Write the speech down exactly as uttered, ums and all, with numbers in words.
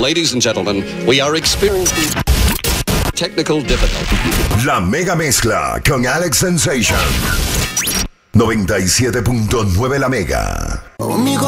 Ladies and gentlemen, we are experiencing technical difficulty. La mega mezcla con Alex Sensation. noventa y siete punto nueve La Mega.